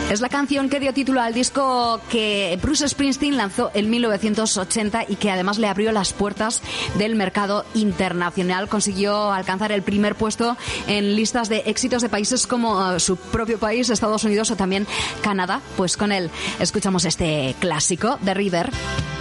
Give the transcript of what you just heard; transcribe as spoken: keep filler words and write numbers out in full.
Es la canción que dio título al disco que Bruce Springsteen lanzó en mil novecientos ochenta y que además le abrió las puertas del mercado internacional. Consiguió alcanzar el primer puesto en listas de éxitos de países como uh, su propio país, Estados Unidos o también Canadá. Pues con él escuchamos este clásico de River.